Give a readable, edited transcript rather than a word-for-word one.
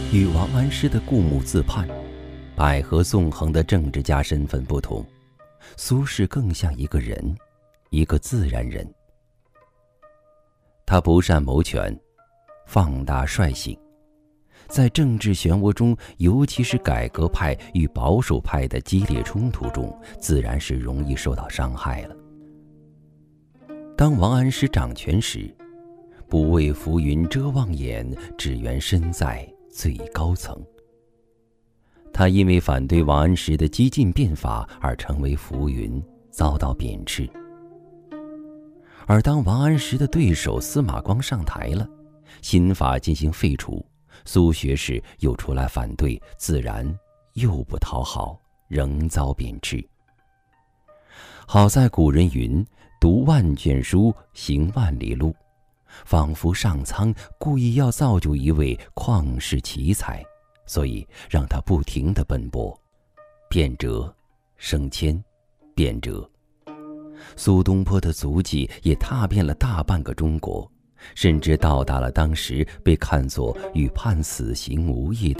与王安石的固木自叛、百合纵横的政治家身份不同，苏轼更像一个人，一个自然人。他不善谋权，放大率性，在政治漩涡中，尤其是改革派与保守派的激烈冲突中，自然是容易受到伤害了。当王安石掌权时，不为浮云遮望眼，只缘身在最高层。他因为反对王安石的激进变法而成为浮云，遭到贬斥。而当王安石的对手司马光上台了，新法进行废除，苏学士又出来反对，自然又不讨好，仍遭贬斥。好在古人云：读万卷书，行万里路，仿佛上苍故意要造就一位旷世奇才，所以让他不停地奔波，变折、升迁、变折。苏东坡的足迹也踏遍了大半个中国，甚至到达了当时被看作与判死刑无异的